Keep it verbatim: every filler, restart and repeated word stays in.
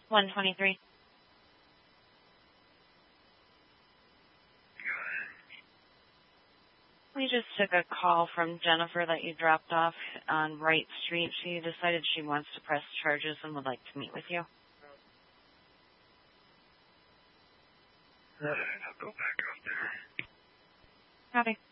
one twenty-three. We just took a call from Jennifer that you dropped off on Wright Street. She decided she wants to press charges and would like to meet with you. All right, I'll go back up there. Howdy.